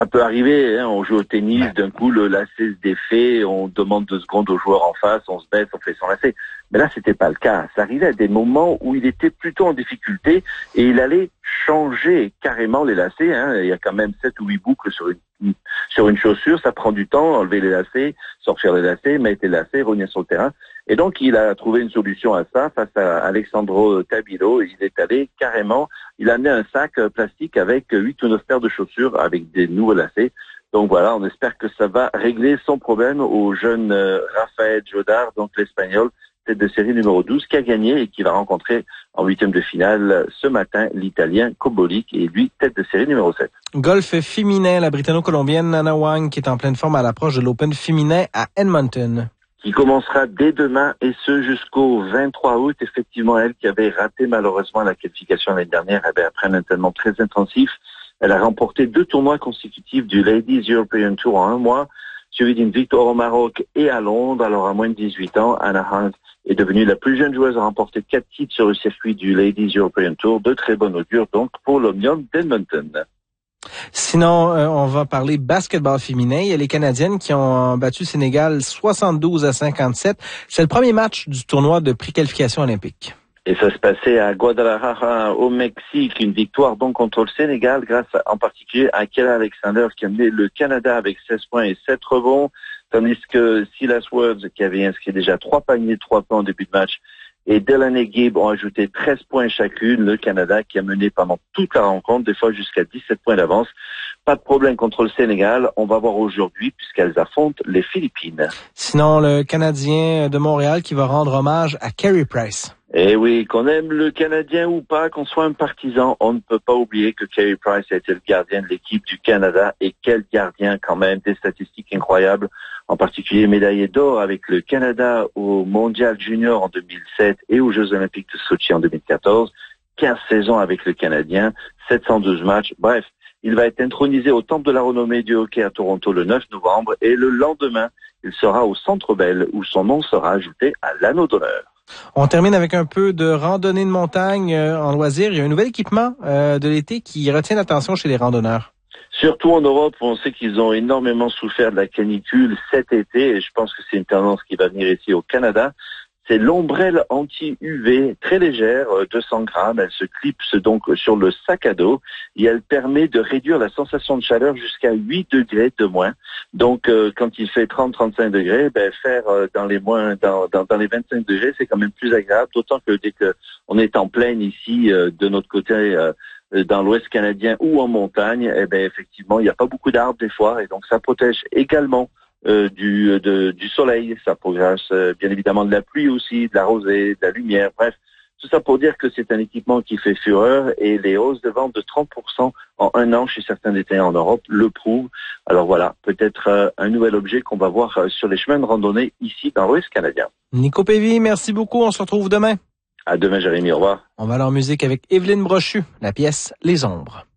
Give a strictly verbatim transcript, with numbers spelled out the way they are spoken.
Ça peut arriver, hein, on joue au tennis, ouais. D'un coup le lacet se défait, on demande deux secondes au joueur en face, on se baisse, on fait son lacet. Mais là, c'était pas le cas. Ça arrivait à des moments où il était plutôt en difficulté et il allait changer carrément les lacets. Hein. Il y a quand même sept ou huit boucles sur une, sur une chaussure, ça prend du temps, enlever les lacets, sortir les lacets, mettre les lacets, revenir sur le terrain. Et donc, il a trouvé une solution à ça face à Alexandro Tabilo. Il est allé carrément, il a amené un sac plastique avec huit ou neuf paires de chaussures avec des nouveaux lacets. Donc voilà, on espère que ça va régler son problème au jeune euh, Rafael Jodar, donc l'Espagnol, tête de série numéro douze, qui a gagné et qui va rencontrer en huitième de finale ce matin l'Italien Kobolic et lui, tête de série numéro sept. Golf féminin, la Britanno-Colombienne Nana Wang qui est en pleine forme à l'approche de l'Open féminin à Edmonton. Qui commencera dès demain et ce jusqu'au vingt-trois août. Effectivement, elle qui avait raté malheureusement la qualification l'année dernière, elle avait après un entraînement très intensif. Elle a remporté deux tournois consécutifs du Ladies European Tour en un mois, suivi d'une victoire au Maroc et à Londres. Alors à moins de dix-huit ans, Anna Hunt est devenue la plus jeune joueuse à remporter quatre titres sur le circuit du Ladies European Tour. De très bonne augure donc pour l'Omnium d'Edmonton. Sinon, euh, on va parler basketball féminin. Il y a les Canadiennes qui ont battu Sénégal soixante-douze à cinquante-sept. C'est le premier match du tournoi de préqualification olympique. Et ça se passait à Guadalajara, au Mexique, une victoire donc contre le Sénégal grâce à, en particulier à Kayla Alexander qui a mené le Canada avec seize points et sept rebonds, tandis que Silas Words qui avait inscrit déjà trois paniers de trois points au début de match et Delaney Gibb ont ajouté treize points chacune. Le Canada qui a mené pendant toute la rencontre, des fois jusqu'à dix-sept points d'avance. Pas de problème contre le Sénégal. On va voir aujourd'hui puisqu'elles affrontent les Philippines. Sinon, le Canadien de Montréal qui va rendre hommage à Carey Price. Eh oui, qu'on aime le Canadien ou pas, qu'on soit un partisan, on ne peut pas oublier que Carey Price a été le gardien de l'équipe du Canada. Et quel gardien quand même, des statistiques incroyables, en particulier médaillé d'or avec le Canada au Mondial Junior en deux mille sept et aux Jeux Olympiques de Sochi en deux mille quatorze. quinze saisons avec le Canadien, sept cent douze matchs, bref. Il va être intronisé au Temple de la Renommée du hockey à Toronto le neuf novembre et le lendemain, il sera au Centre Bell où son nom sera ajouté à l'anneau d'honneur. On termine avec un peu de randonnée de montagne euh, en loisir. Il y a un nouvel équipement euh, de l'été qui retient l'attention chez les randonneurs. Surtout en Europe, on sait qu'ils ont énormément souffert de la canicule cet été et je pense que c'est une tendance qui va venir ici au Canada. C'est l'ombrelle anti-U V très légère, deux cents grammes. Elle se clipse donc sur le sac à dos et elle permet de réduire la sensation de chaleur jusqu'à huit degrés de moins. Donc, euh, quand il fait trente à trente-cinq degrés, ben, faire euh, dans les moins, dans, dans, dans les vingt-cinq degrés, c'est quand même plus agréable. D'autant que dès que on est en plaine ici, euh, de notre côté, euh, dans l'Ouest canadien ou en montagne, eh ben, effectivement, il n'y a pas beaucoup d'arbres des fois et donc ça protège également Euh, du, de, du soleil, ça progresse euh, bien évidemment de la pluie aussi, de la rosée, de la lumière, bref, tout ça pour dire que c'est un équipement qui fait fureur et les hausses de vente de trente pour cent en un an chez certains détaillants en Europe le prouvent. Alors voilà, peut-être euh, un nouvel objet qu'on va voir euh, sur les chemins de randonnée ici dans l'Ouest canadien. Nico Pévy, merci beaucoup, on se retrouve demain. À demain Jérémy, au revoir. On va aller en musique avec Evelyne Brochu, la pièce Les Ombres.